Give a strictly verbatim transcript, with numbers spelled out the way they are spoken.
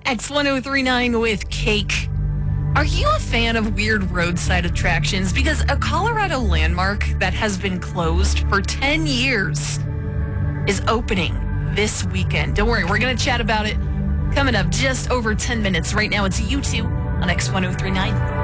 X ten thirty-nine with Cake. Are you a fan of weird roadside attractions? Because a Colorado landmark that has been closed for ten years is opening this weekend. Don't worry, we're going to chat about it coming up just over ten minutes. Right now, it's U two on X ten thirty-nine.